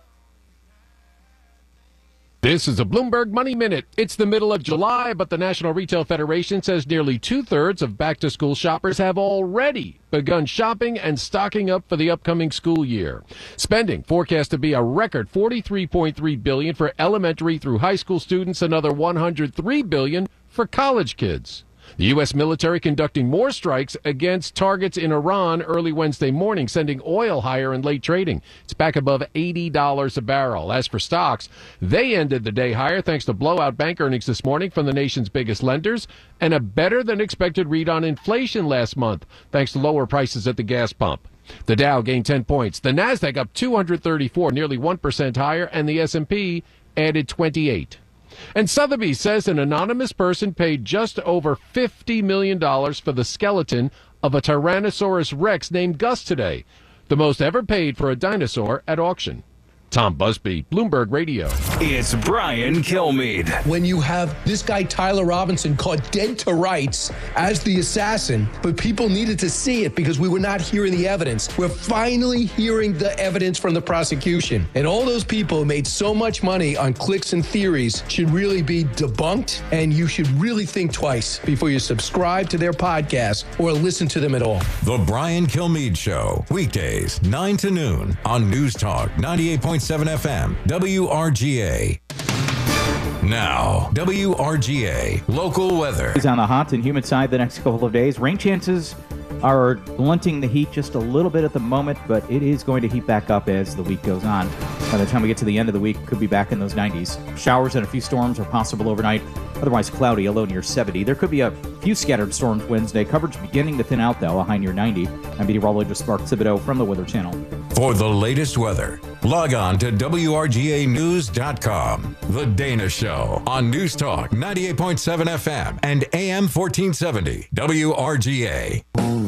This is a Bloomberg Money Minute. It's the middle of July, but the National Retail Federation says nearly two-thirds of back-to-school shoppers have already begun shopping and stocking up for the upcoming school year. Spending forecast to be a record forty-three point three billion dollars for elementary through high school students, another one hundred three billion dollars for college kids. The U S military conducting more strikes against targets in Iran early Wednesday morning, sending oil higher in late trading. It's back above eighty dollars a barrel. As for stocks, they ended the day higher thanks to blowout bank earnings this morning from the nation's biggest lenders and a better-than-expected read on inflation last month, thanks to lower prices at the gas pump. The Dow gained ten points. The Nasdaq up two hundred thirty-four, nearly one percent higher, and the S and P added twenty-eight. And Sotheby's says an anonymous person paid just over fifty million dollars for the skeleton of a Tyrannosaurus Rex named Gus today, the most ever paid for a dinosaur at auction. Tom Busby, Bloomberg Radio. It's Brian Kilmeade. When you have this guy, Tyler Robinson, caught dead to rights as the assassin, but people needed to see it because we were not hearing the evidence. We're finally hearing the evidence from the prosecution. And all those people who made so much money on clicks and theories should really be debunked, and you should really think twice before you subscribe to their podcast or listen to them at all. The Brian Kilmeade Show, weekdays, nine to noon on News Talk ninety-eight point seven F M, W R G A. Now, W R G A local weather. It's on the hot and humid side the next couple of days. Rain chances are blunting the heat just a little bit at the moment, but it is going to heat back up as the week goes on. By the time we get to the end of the week, could be back in those nineties. Showers and a few storms are possible overnight. Otherwise cloudy, a low near seventy. There could be a few scattered storms Wednesday. Coverage beginning to thin out, though, a high near ninety. I'm meteorologist Mark Thibodeau from the Weather Channel. For the latest weather, log on to W R G A news dot com. The Dana Show on News Talk ninety-eight point seven F M and A M fourteen seventy W R G A.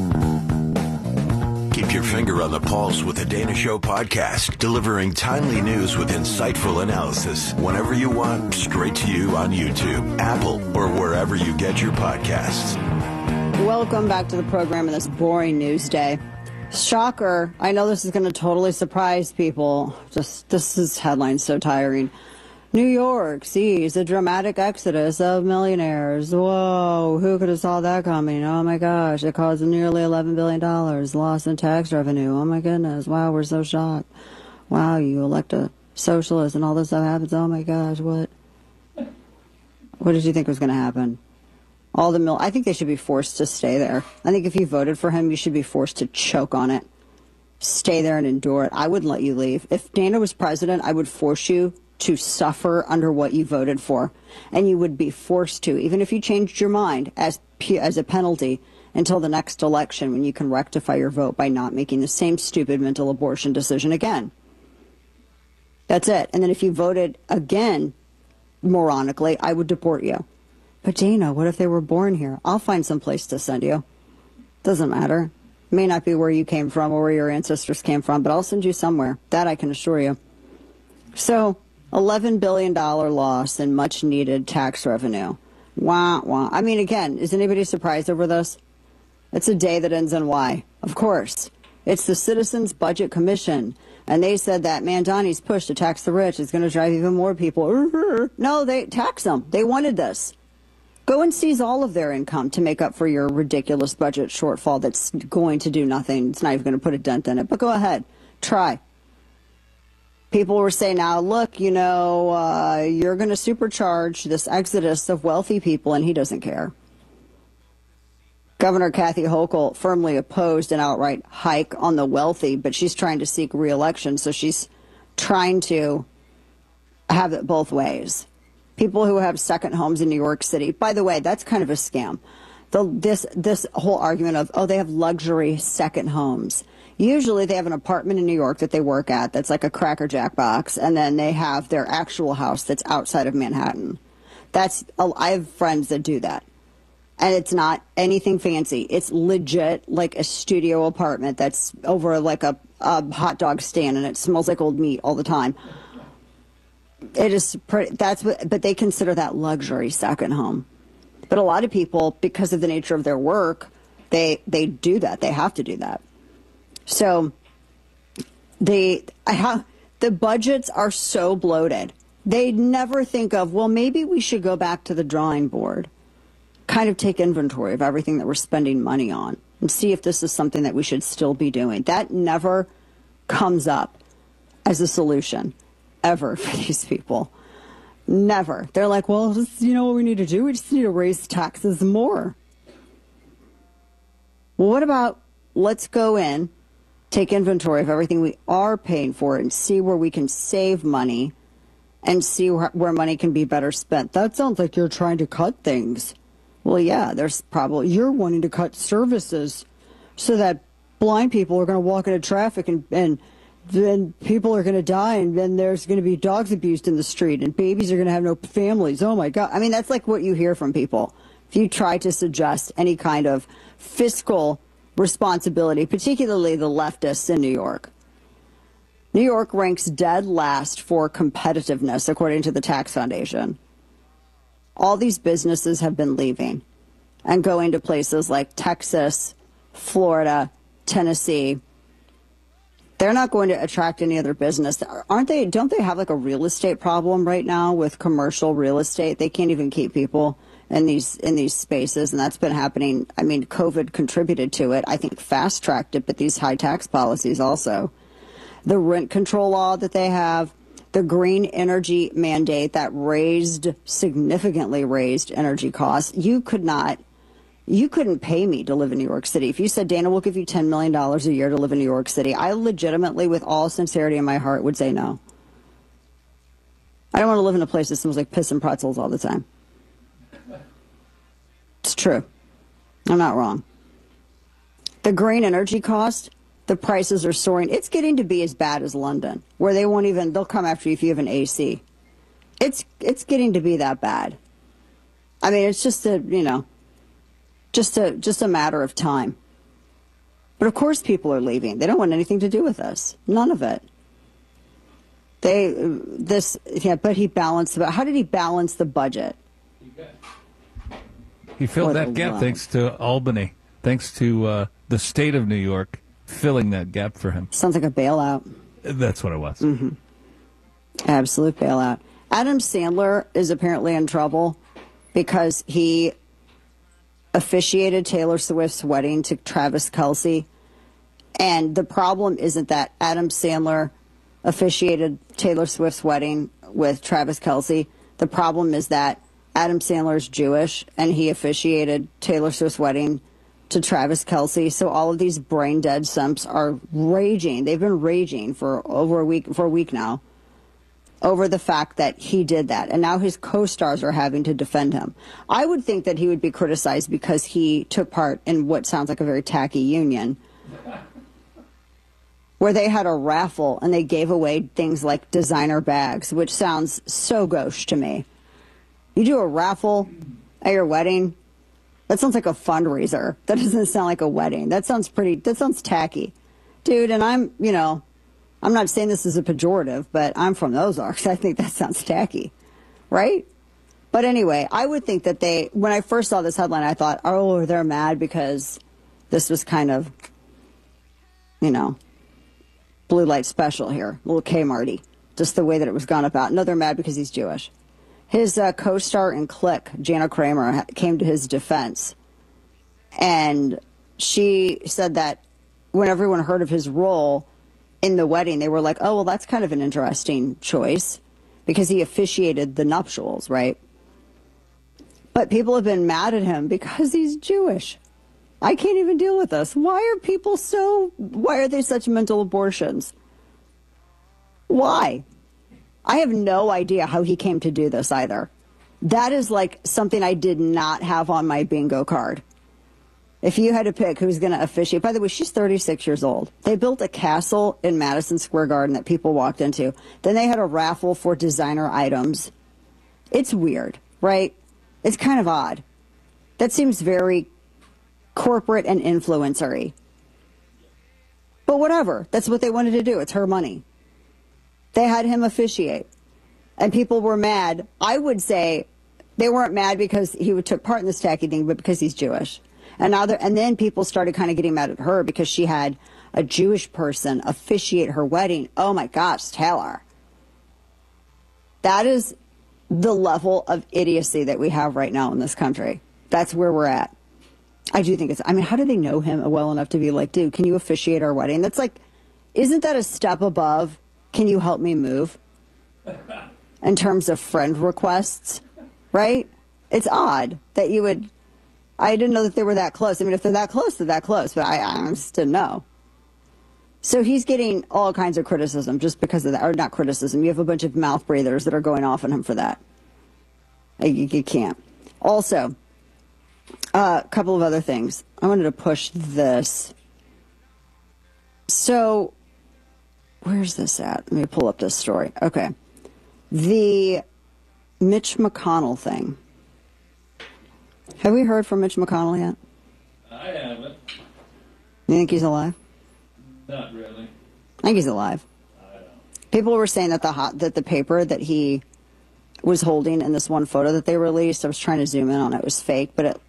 Keep your finger on the pulse with the Dana Show podcast, delivering timely news with insightful analysis whenever you want, straight to you on YouTube, Apple, or wherever you get your podcasts. Welcome back to the program on this boring news day. Shocker. I know this is going to totally surprise people. Just this is headline so tiring. New York sees a dramatic exodus of millionaires. Whoa, who could have saw that coming? Oh my gosh, it caused nearly eleven billion dollars loss in tax revenue. Oh my goodness, wow, we're so shocked. Wow, you elect a socialist and all this stuff happens. Oh my gosh, what? What did you think was going to happen? All the mil- I think they should be forced to stay there. I think if you voted for him, you should be forced to choke on it. Stay there and endure it. I wouldn't let you leave. If Dana was president, I would force you to suffer under what you voted for. And you would be forced to, even if you changed your mind as as a penalty until the next election when you can rectify your vote by not making the same stupid mental abortion decision again. That's it. And then if you voted again, moronically, I would deport you. But Dana, what if they were born here? I'll find some place to send you. Doesn't matter. It may not be where you came from or where your ancestors came from, but I'll send you somewhere. That I can assure you. So, eleven billion dollars loss in much-needed tax revenue. Wah, wah. I mean, again, is anybody surprised over this? It's a day that ends in Y. Of course. It's the Citizens Budget Commission. And they said that Mandani's push to tax the rich is going to drive even more people. No, they tax them. They wanted this. Go and seize all of their income to make up for your ridiculous budget shortfall that's going to do nothing. It's not even going to put a dent in it. But go ahead. Try. People were saying, now, look, you know, uh, you're going to supercharge this exodus of wealthy people, and he doesn't care. Governor Kathy Hochul firmly opposed an outright hike on the wealthy, but she's trying to seek re-election, so she's trying to have it both ways. People who have second homes in New York City, by the way, that's kind of a scam. The, this this whole argument of, oh, they have luxury second homes. Usually they have an apartment in New York that they work at that's like a Cracker Jack box, and then they have their actual house that's outside of Manhattan. That's I have friends that do that. And it's not anything fancy. It's legit like a studio apartment that's over like a, a hot dog stand, and it smells like old meat all the time. It is pretty, that's what, but they consider that luxury second home. But a lot of people, because of the nature of their work, they they do that. They have to do that. So they I have the budgets are so bloated. They never think of, well, maybe we should go back to the drawing board. Kind of take inventory of everything that we're spending money on and see if this is something that we should still be doing. That never comes up as a solution ever for these people. Never. They're like, well, just, you know what we need to do? We just need to raise taxes more. Well, what about let's go in, take inventory of everything we are paying for and see where we can save money and see where, where money can be better spent. That sounds like you're trying to cut things. Well, yeah, there's probably, you're wanting to cut services so that blind people are going to walk into traffic and, and then people are going to die, and then there's going to be dogs abused in the street and babies are going to have no families. Oh, my God. I mean, that's like what you hear from people. If you try to suggest any kind of fiscal responsibility, particularly the leftists in New York. New York ranks dead last for competitiveness, according to the Tax Foundation. All these businesses have been leaving and going to places like Texas, Florida, Tennessee. They're not going to attract any other business. Aren't they? Don't they have like a real estate problem right now with commercial real estate? They can't even keep people in these in these spaces, and that's been happening. I mean, COVID contributed to it. I think fast-tracked it, but these high tax policies also. The rent control law that they have, the green energy mandate that raised, significantly raised energy costs. You could not, you couldn't pay me to live in New York City. If you said, Dana, we'll give you ten million dollars a year to live in New York City, I legitimately, with all sincerity in my heart, would say no. I don't want to live in a place that smells like piss and pretzels all the time. It's true. I'm not wrong. The green energy cost, the prices are soaring. It's getting to be as bad as London, where they won't even, they'll come after you if you have an A C. It's it's getting to be that bad. I mean, it's just a, you know, just a just a matter of time. But of course people are leaving. They don't want anything to do with us. None of it. They, this, yeah, but he balanced, how did he balance the budget? He filled that gap thanks to Albany, thanks to uh, the state of New York filling that gap for him. Sounds like a bailout. That's what it was. Mm-hmm. Absolute bailout. Adam Sandler is apparently in trouble because he officiated Taylor Swift's wedding to Travis Kelce. And the problem isn't that Adam Sandler officiated Taylor Swift's wedding with Travis Kelce. The problem is that Adam Sandler is Jewish, and he officiated Taylor Swift's wedding to Travis Kelce. So all of these brain dead simps are raging. They've been raging for over a week, for a week now, over the fact that he did that. And now his co-stars are having to defend him. I would think that he would be criticized because he took part in what sounds like a very tacky union, where they had a raffle and they gave away things like designer bags, which sounds so gauche to me. You do a raffle at your wedding? That sounds like a fundraiser. That doesn't sound like a wedding. That sounds pretty, that sounds tacky. Dude, and I'm, you know, I'm not saying this is a pejorative, but I'm from the Ozarks. I think that sounds tacky, right? But anyway, I would think that they, when I first saw this headline, I thought, oh, they're mad because this was kind of, you know, blue light special here, a little K-Marty, just the way that it was gone about. No, they're mad because he's Jewish. His uh, co-star in Click, Jana Kramer, came to his defense. And she said that when everyone heard of his role in the wedding, they were like, oh, well, that's kind of an interesting choice because he officiated the nuptials, right? But people have been mad at him because he's Jewish. I can't even deal with this. Why are people so, why are they such mental abortions? Why? I have no idea how he came to do this either. That is like something I did not have on my bingo card. If you had to pick who's going to officiate, by the way, she's thirty-six years old. They built a castle in Madison Square Garden that people walked into. Then they had a raffle for designer items. It's weird, right? It's kind of odd. That seems very corporate and influencery. But whatever. That's what they wanted to do. It's her money. They had him officiate. And people were mad. I would say they weren't mad because he took part in this tacky thing, but because he's Jewish. And now, and then people started kind of getting mad at her because she had a Jewish person officiate her wedding. Oh my gosh, Taylor. That is the level of idiocy that we have right now in this country. That's where we're at. I do think it's, I mean, how do they know him well enough to be like, dude, can you officiate our wedding? That's like, isn't that a step above, can you help me move? In terms of friend requests, right? It's odd that you would, I didn't know that they were that close. I mean, if they're that close, they're that close, but I, I just didn't know. So he's getting all kinds of criticism just because of that, or not criticism. You have a bunch of mouth breathers that are going off on him for that. You, you can't. Also, a uh, couple of other things. I wanted to push this. So, where's this at? Let me pull up this story. Okay. The Mitch McConnell thing. Have we heard from Mitch McConnell yet? I haven't. You think he's alive? Not really. I think he's alive. I don't. People were saying that the hot, that the paper that he was holding in this one photo that they released, I was trying to zoom in on it, was fake, but it,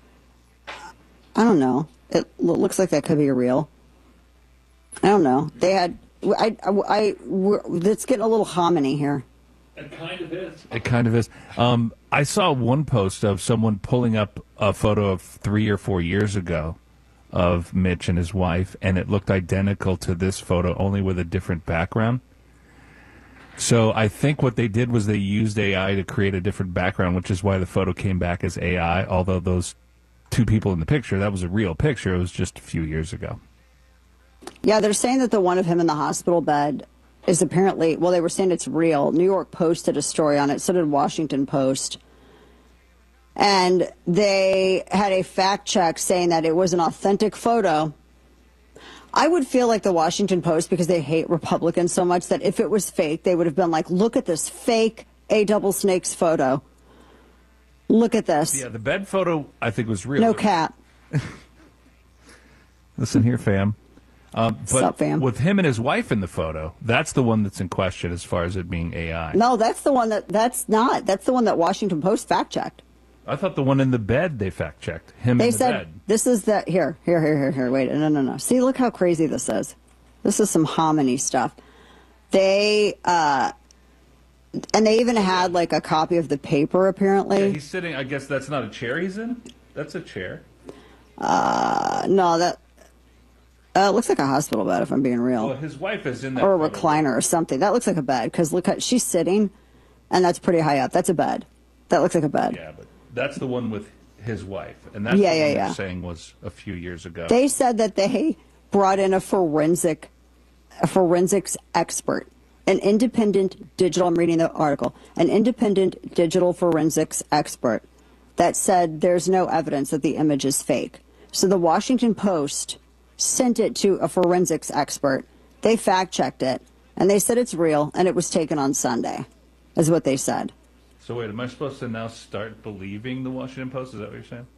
I don't know. It looks like that could be real. I don't know. They had, I, I, I we're, it's getting a little hominy here. It kind of is. It kind of is. Um, I saw one post of someone pulling up a photo of three or four years ago of Mitch and his wife, and it looked identical to this photo, only with a different background. So I think what they did was they used A I to create a different background, which is why the photo came back as A I, although those two people in the picture, that was a real picture. It was just a few years ago. Yeah, they're saying that the one of him in the hospital bed is apparently, well, they were saying it's real. New York Post did a story on it, so did Washington Post. And they had a fact check saying that it was an authentic photo. I would feel like the Washington Post, because they hate Republicans so much, that if it was fake, they would have been like, look at this fake A Double Snakes photo. Look at this. Yeah, the bed photo, I think, was real. No cap. Listen here, fam. Um, but What's up, fam? With him and his wife in the photo, that's the one that's in question as far as it being A I. No, that's the one that, that's not. That's the one that Washington Post fact checked. I thought the one in the bed they fact checked. Him They in the said, bed. this is the, here, here, here, here, here, wait, no, no, no. See, look how crazy this is. This is some hominy stuff. They, uh, and they even had like a copy of the paper, apparently. Yeah, he's sitting, I guess that's not a chair he's in? That's a chair. Uh, no, that, uh, looks like a hospital bed, if I'm being real. Well, his wife is in that Or a photo. recliner or something. That looks like a bed, because look at, she's sitting, and that's pretty high up. That's a bed. That looks like a bed. Yeah, but that's the one with his wife. And that's Yeah, the yeah, one yeah. they're saying was a few years ago. They said that they brought in a forensic, a forensics expert, an independent digital, I'm reading the article, an independent digital forensics expert that said there's no evidence that the image is fake. So the Washington Post sent it to a forensics expert. They fact-checked it, and they said it's real, and it was taken on Sunday, is what they said. So wait, am I supposed to now start believing the Washington Post? Is that what you're saying?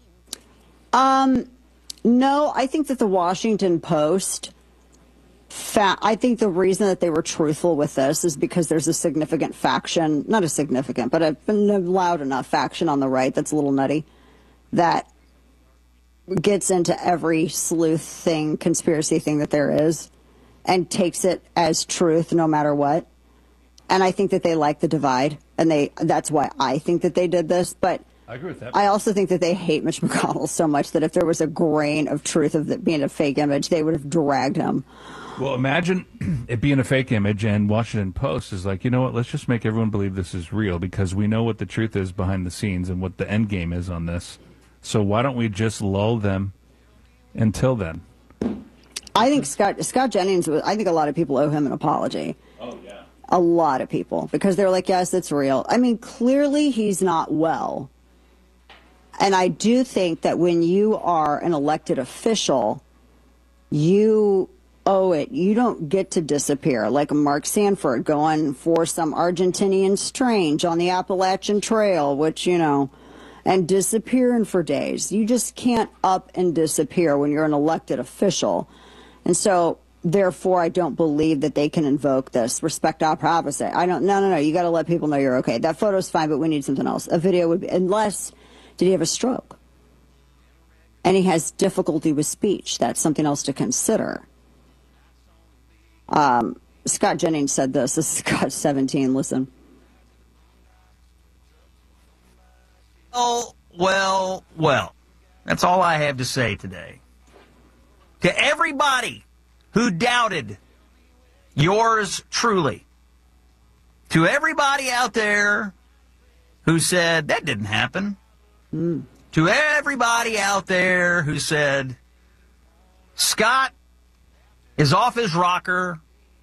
Um, no, I think that the Washington Post, fa- I think the reason that they were truthful with this is because there's a significant faction, not a significant, but a, a loud enough faction on the right that's a little nutty, that gets into every sleuth thing, conspiracy thing that there is, and takes it as truth no matter what. And I think that they like the divide, and they that's why I think that they did this. But I agree with that. I also think that they hate Mitch McConnell so much that if there was a grain of truth of it being a fake image, they would have dragged him. Well, imagine it being a fake image, and Washington Post is like, you know what, let's just make everyone believe this is real, because we know what the truth is behind the scenes and what the end game is on this. So why don't we just lull them until then? I think Scott Scott Jennings, I think a lot of people owe him an apology. Oh, yeah. A lot of people, because they're like, yes, it's real. I mean, clearly he's not well. And I do think that when you are an elected official, you owe it. You don't get to disappear like Mark Sanford going for some Argentinian strange on the Appalachian Trail, which, you know, and disappearing for days. You just can't up and disappear when you're an elected official. And so, therefore, I don't believe that they can invoke this respect our privacy. I don't, no, no, no. You got to let people know you're okay. That photo's fine, but we need something else. A video would be, unless, did he have a stroke? And he has difficulty with speech. That's something else to consider. Um, Scott Jennings said this. This is Scott seventeen. Listen. Oh, well, well. That's all I have to say today. To everybody who doubted yours truly, to everybody out there who said, that didn't happen, mm. to everybody out there who said, Scott is off his rocker,